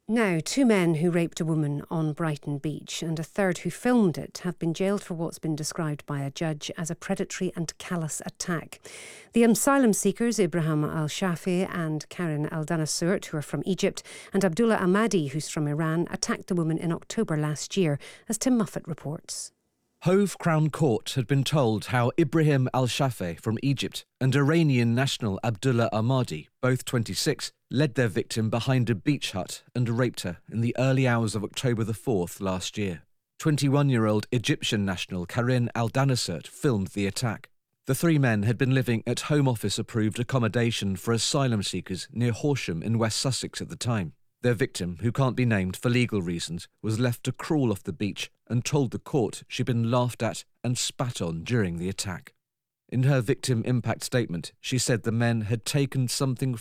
Now, 2 men who raped a woman on Brighton Beach and a third who filmed it have been jailed for what's been described by a judge as a predatory and callous attack. The asylum seekers Ibrahim Al-Shafi and Karin Al-Danasurt, who are from Egypt, and Abdullah Ahmadi, who's from Iran, attacked the woman in October last year, as Tim Muffet reports. Hove Crown Court had been told how Ibrahim Al-Shafi from Egypt and Iranian national Abdullah Ahmadi, both 26, led their victim behind a beach hut and raped her in the early hours of October the 4th last year. 21-year-old Egyptian national Karin Al-Danasurt filmed the attack. The 3 men had been living at Home Office-approved accommodation for asylum seekers near Horsham in West Sussex at the time. Their victim, who can't be named for legal reasons, was left to crawl off the beach and told the court she'd been laughed at and spat on during the attack. In her victim impact statement, she said the men had taken something